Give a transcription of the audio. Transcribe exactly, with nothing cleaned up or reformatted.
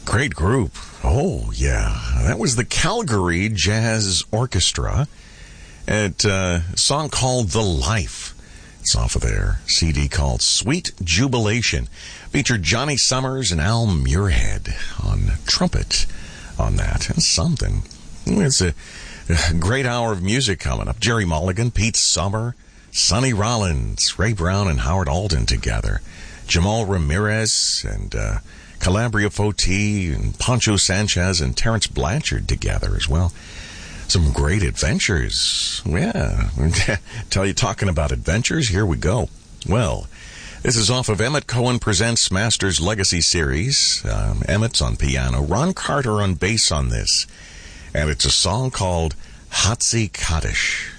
Great group. Oh, yeah. That was the Calgary Jazz Orchestra. It, uh, a song called The Life. It's off of their C D called Sweet Jubilation. Featured Johnny Summers and Al Muirhead on trumpet on that. That's something. It's a, a great hour of music coming up. Jerry Mulligan, Pete Summer, Sonny Rollins, Ray Brown, and Howard Alden together. Jamal Ramirez and uh, Calabria Foti and Pancho Sanchez and Terrence Blanchard together as well. Some great adventures. Yeah. Tell you, talking about adventures, here we go. Well, this is off of Emmett Cohen Presents Masters Legacy Series. Um, Emmett's on piano, Ron Carter on bass on this. And it's a song called Hatzi Kaddish.